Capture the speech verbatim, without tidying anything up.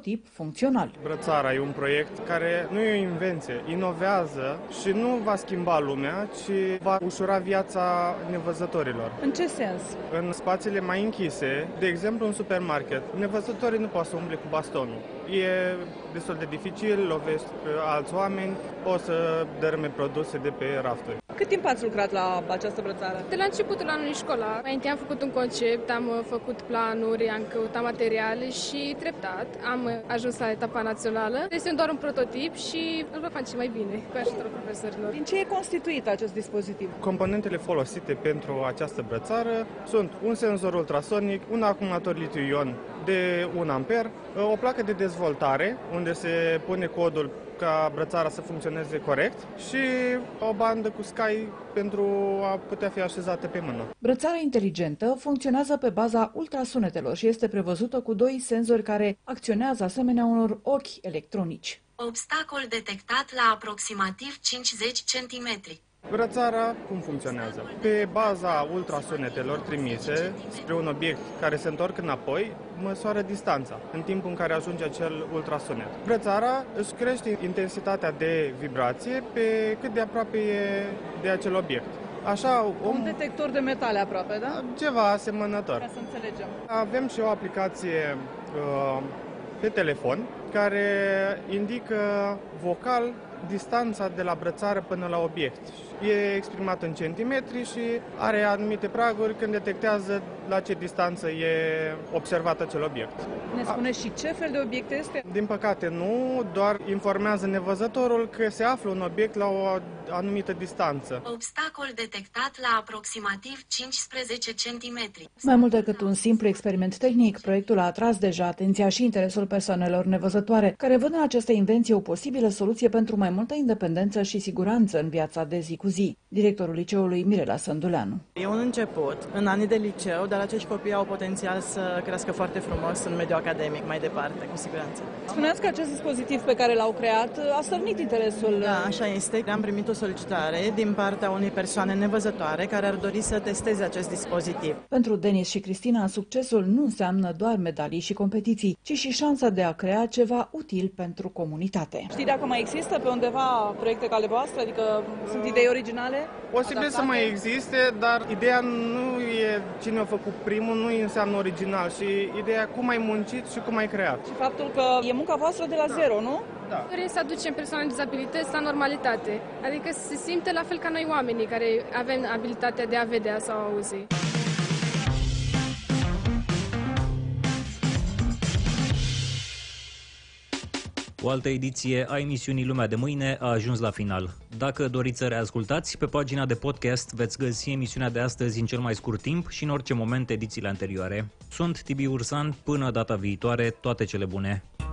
prototip funcțional. Brățara e un proiect care nu e o invenție, inovează și nu va schimba lumea, ci va ușura viața nevăzătorilor. În ce sens? În spațiile mai închise, de exemplu în supermarket, nevăzătorii nu pot să umble cu bastonul. E destul de dificil, lovesc alți oameni, pot să dărâme produse de pe rafturi. Cât timp ați lucrat la această brățară? De la începutul anului școlar. Mai întâi am făcut un concept, am făcut planuri, am căutat materiale și treptat am ajuns la etapa națională. Este doar un prototip și îl va face mai bine cu ajutorul profesorilor. Din ce e constituit acest dispozitiv? Componentele folosite pentru această brățară sunt un senzor ultrasonic, un acumulator litiu-ion de un amper, o placă de dezvoltare unde se pune codul ca brățara să funcționeze corect și o bandă cu Sky pentru a putea fi așezată pe mână. Brățara inteligentă funcționează pe baza ultrasunetelor și este prevăzută cu doi senzori care acționează asemenea unor ochi electronici. Obstacol detectat la aproximativ cincizeci centimetri. Brățara cum funcționează? Pe baza ultrasunetelor trimise spre un obiect care se întorc înapoi, măsoară distanța în timpul în care ajunge acel ultrasunet. Brățara își crește intensitatea de vibrație pe cât de aproape e de acel obiect. Așa, un detector de metale aproape, da? Ceva asemănător. Ca să înțelegem. Avem și o aplicație uh, pe telefon care indică vocal distanța de la brățară până la obiect. E exprimat în centimetri și are anumite praguri când detectează la ce distanță e observat acel obiect. Ne spune și ce fel de obiect este? Din păcate nu, doar informează nevăzătorul că se află un obiect la o anumită distanță. Obstacol detectat la aproximativ cincisprezece centimetri. Mai mult decât un simplu experiment tehnic, proiectul a atras deja atenția și interesul persoanelor nevăzătoare, care văd în această invenție o posibilă soluție pentru mai multă independență și siguranță în viața de zi cu zi. Directorul liceului Mirela Sânduleanu. E un început în anii de liceu, dar acești copii au potențial să crească foarte frumos în mediul academic mai departe, cu siguranță. Spuneați că acest dispozitiv pe care l-au creat a stârnit interesul. Da, așa este. Am primit o solicitare din partea unei persoane nevăzătoare care ar dori să testeze acest dispozitiv. Pentru Denis și Cristina, succesul nu înseamnă doar medalii și competiții, ci și șansa de a crea ceva util pentru comunitate. Știi dacă mai există pe undeva proiecte ca ale voastre? Adică sunt idei originale? Posibil adaptate? Să mai existe, dar ideea nu e cine a făcut primul, nu înseamnă original și ideea cum ai muncit și cum ai creat. Și faptul că e munca voastră de la zero, nu? Da. Dorim să aducem persoane cu dizabilități la normalitate, adică să se simte la fel ca noi oamenii care avem abilitatea de a vedea sau a auzi. O altă ediție a emisiunii Lumea de Mâine a ajuns la final. Dacă doriți să reascultați, pe pagina de podcast veți găsi emisiunea de astăzi în cel mai scurt timp și în orice moment edițiile anterioare. Sunt Tibi Ursan, până data viitoare, toate cele bune!